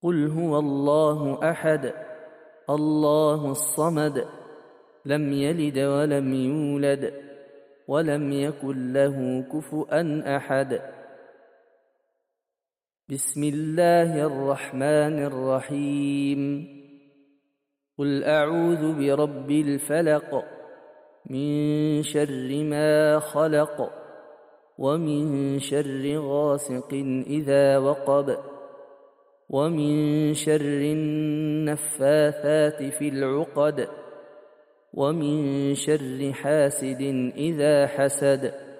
قل هو الله أحد الله الصمد لم يلد ولم يولد ولم يكن له كفؤا أحد. بسم الله الرحمن الرحيم. قل أعوذ برب الفلق من شر ما خلق ومن شر غاسق إذا وقب ومن شر النفاثات في العقد ومن شر حاسد إذا حسد.